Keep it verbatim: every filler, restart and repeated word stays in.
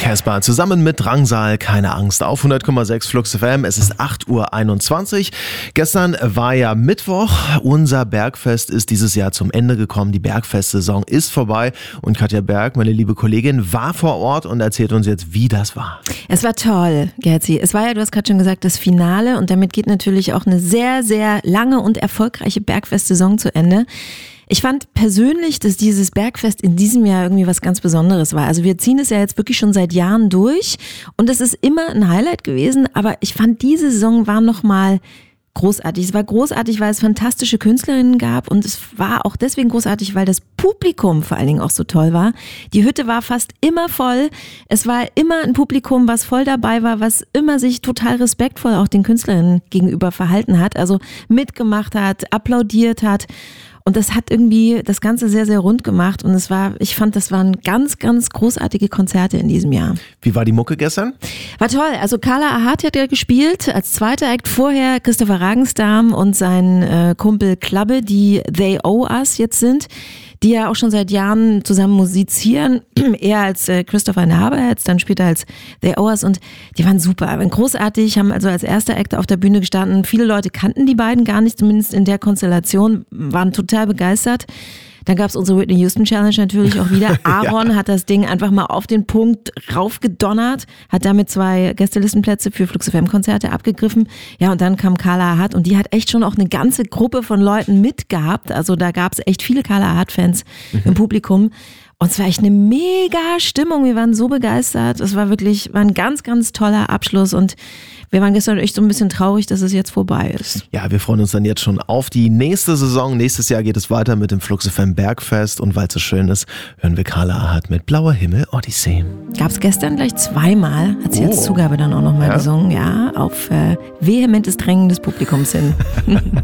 Casper zusammen mit Drangsal, keine Angst, auf hundert Komma sechs Flux F M. Es ist acht Uhr einundzwanzig. Gestern war ja Mittwoch. Unser Bergfest ist dieses Jahr zum Ende gekommen. Die Bergfest-Saison ist vorbei und Katja Berg, meine liebe Kollegin, war vor Ort und erzählt uns jetzt, wie das war. Es war toll, Gerzi. Es war ja, du hast gerade schon gesagt, das Finale und damit geht natürlich auch eine sehr, sehr lange und erfolgreiche Bergfest-Saison zu Ende. Ich fand persönlich, dass dieses Bergfest in diesem Jahr irgendwie was ganz Besonderes war. Also wir ziehen es ja jetzt wirklich schon seit Jahren durch und es ist immer ein Highlight gewesen, aber ich fand, diese Saison war nochmal großartig. Es war großartig, weil es fantastische Künstlerinnen gab und es war auch deswegen großartig, weil das Publikum vor allen Dingen auch so toll war. Die Hütte war fast immer voll. Es war immer ein Publikum, was voll dabei war, was immer sich total respektvoll auch den Künstlerinnen gegenüber verhalten hat, also mitgemacht hat, applaudiert hat. Und das hat irgendwie das Ganze sehr, sehr rund gemacht und es war, ich fand, das waren ganz, ganz großartige Konzerte in diesem Jahr. Wie war die Mucke gestern? War toll. Also Carla Ahat hat ja gespielt, als zweiter Act vorher Christopher Ragenstam und sein äh, Kumpel Klabbe, die They Owe Us jetzt sind, die ja auch schon seit Jahren zusammen musizieren, eher als äh, Christopher in der Haberherz, dann später als They Owe Us und die waren super, waren großartig, haben also als erster Act auf der Bühne gestanden. Viele Leute kannten die beiden gar nicht, zumindest in der Konstellation, waren total begeistert. Dann gab es unsere Whitney Houston Challenge natürlich auch wieder. Aaron ja. hat das Ding einfach mal auf den Punkt raufgedonnert, hat damit zwei Gästelistenplätze für Flux F M Konzerte abgegriffen. Ja, und dann kam Carla Ahat und die hat echt schon auch eine ganze Gruppe von Leuten mitgehabt. Also da gab es echt viele Carla Ahat Fans mhm. im Publikum. Und es war echt eine mega Stimmung. Wir waren so begeistert. Es war wirklich, war ein ganz, ganz toller Abschluss und wir waren gestern echt so ein bisschen traurig, dass es jetzt vorbei ist. Ja, wir freuen uns dann jetzt schon auf die nächste Saison. Nächstes Jahr geht es weiter mit dem Flux F M Bergfest und weil es so schön ist, hören wir Carla Ahat mit Blauer Himmel Odyssee. Gab es gestern gleich zweimal, hat sie oh. als Zugabe dann auch nochmal ja? gesungen, ja, auf äh, vehementes Drängen des Publikums hin.